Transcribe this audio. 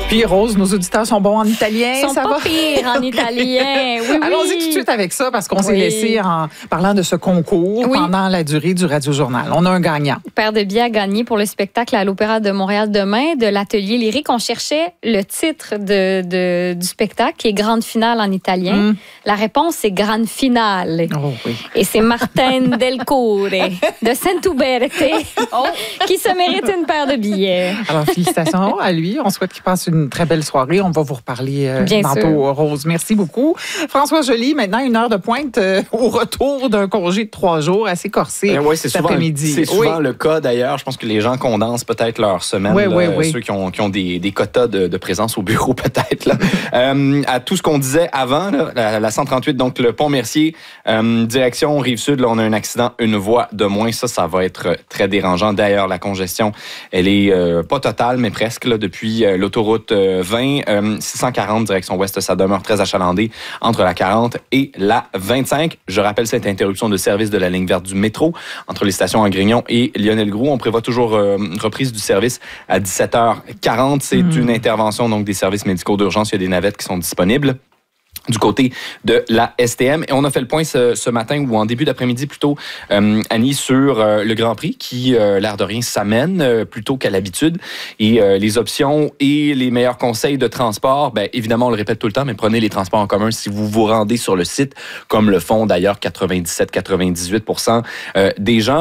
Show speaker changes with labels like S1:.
S1: Puis Rose, nos auditeurs sont bons en italien,
S2: Ils sont
S1: ça
S2: pas
S1: va?
S2: pires en italien. Oui,
S1: Allons-y
S2: oui.
S1: tout de suite avec ça parce qu'on s'est
S2: Oui.
S1: laissé en parlant de ce concours
S2: Oui.
S1: pendant la durée du Radio-Journal. On a un gagnant.
S2: Paire de billets à gagner pour le spectacle à l'Opéra de Montréal demain de l'Atelier lyrique. On cherchait le titre du spectacle qui est Grande Finale en italien. La réponse, c'est Grande Finale.
S1: Oh oui.
S2: Et c'est Martin Del Core de Sant'Uberte qui se mérite une paire de billets.
S1: Alors, félicitations à lui. On souhaite qu'il passe une très belle soirée. On va vous reparler
S2: Bien
S1: tantôt,
S2: sûr.
S1: Rose. Merci beaucoup. François Joly, maintenant, une heure de pointe au retour d'un congé de 3 jours assez corsé
S3: Oui, c'est
S1: cet
S3: souvent,
S1: après-midi.
S3: c'est souvent le cas d'ailleurs. Je pense que les gens condensent peut-être leur semaine.
S1: Oui,
S3: là,
S1: oui, oui.
S3: Ceux qui ont des quotas de présence au bureau peut-être. Là. À tout ce qu'on disait avant, là, la 138, donc le Pont-Mercier, direction Rive-Sud, là, on a un accident, une voie de moins. Ça va être très dérangeant. D'ailleurs, la congestion, elle est pas totale, mais presque là, depuis l'autoroute 20, 640 direction ouest, ça demeure très achalandé entre la 40 et la 25. Je rappelle cette interruption de service de la ligne verte du métro entre les stations Angrignon et Lionel-Groulx. On prévoit toujours une reprise du service à 17h40. C'est une intervention donc des services médicaux d'urgence. Il y a des navettes qui sont disponibles du côté de la STM. Et on a fait le point ce matin, ou en début d'après-midi plutôt, Annie, sur le Grand Prix qui, l'air de rien, s'amène plutôt qu'à l'habitude. Et les options et les meilleurs conseils de transport, bien évidemment, on le répète tout le temps, mais prenez les transports en commun si vous vous rendez sur le site, comme le font d'ailleurs 97-98% des gens.